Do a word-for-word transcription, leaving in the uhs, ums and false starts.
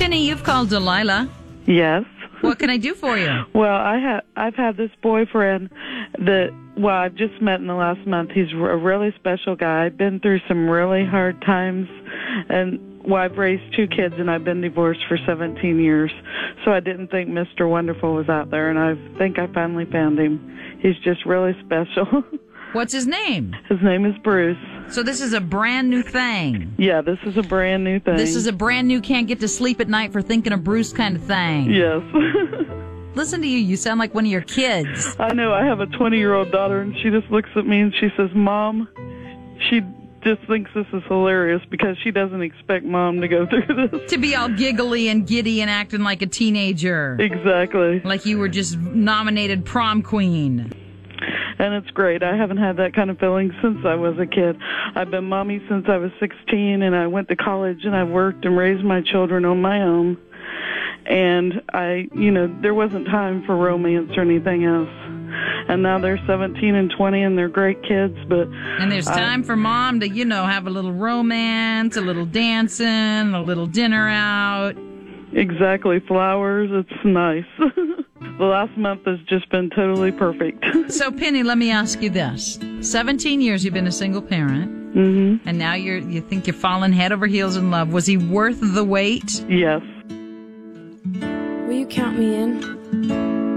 Penny, you've called Delilah. Yes. What can I do for you? Well, I ha- I've had this boyfriend that, well, I've just met in the last month. He's a really special guy. I've been through some really hard times, and, well, I've raised two kids, and I've been divorced for seventeen years, so I didn't think Mister Wonderful was out there, and I think I finally found him. He's just really special. What's his name? His name is Bruce. So this is a brand new thing. Yeah, this is a brand new thing. This is a brand new can't get to sleep at night for thinking of Bruce kind of thing. Yes. Listen to you. You sound like one of your kids. I know. I have a twenty-year-old daughter, and she just looks at me and she says, Mom, she just thinks this is hilarious because she doesn't expect Mom to go through this. To be all giggly and giddy and acting like a teenager. Exactly. Like you were just nominated prom queen. And it's great. I haven't had that kind of feeling since I was a kid. I've been mommy since I was sixteen, and I went to college, and I worked and raised my children on my own. And I, you know, there wasn't time for romance or anything else. And now they're seventeen and twenty, and they're great kids, but... And there's time I, for Mom to, you know, have a little romance, a little dancing, a little dinner out. Exactly. Flowers. It's nice. The last month has just been totally perfect. So, Penny, let me ask you this. seventeen years you've been a single parent. Mm-hmm. And now you're, you think you're falling head over heels in love. Was he worth the wait? Yes. Will you count me in?